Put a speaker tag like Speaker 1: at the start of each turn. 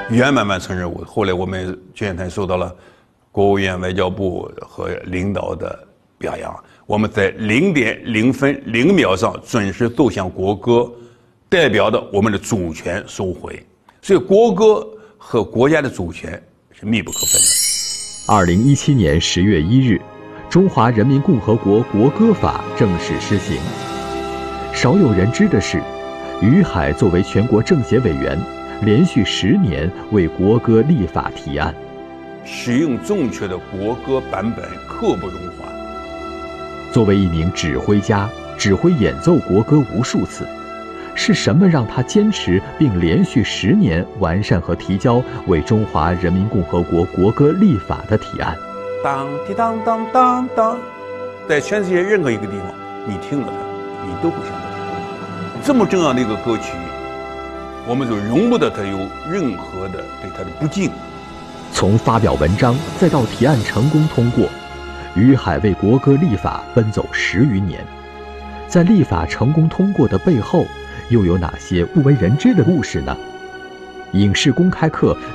Speaker 1: 圆满完成任务。后来我们救援团受到了国务院外交部和领导的表扬，我们在0.0分0秒上准时奏响国歌，代表着我们的主权收回。所以国歌和国家的主权是密不可分的。
Speaker 2: 2017年10月1日，中华人民共和国国歌法正式施行。少有人知的是，于海作为全国政协委员，连续10年为国歌立法提案。
Speaker 1: 使用正确的国歌版本刻不容缓。
Speaker 2: 作为一名指挥家，指挥演奏国歌无数次，是什么让他坚持并连续10年完善和提交为中华人民共和国国歌立法的提案？
Speaker 1: 当滴当当当当，在全世界任何一个地方，你听了它，你都会想到这么重要的一个歌曲，我们就容不得它有任何的对它的不敬。
Speaker 2: 从发表文章再到提案成功通过，于海为国歌立法奔走10余年。在立法成功通过的背后，又有哪些不为人知的故事呢？影视公开课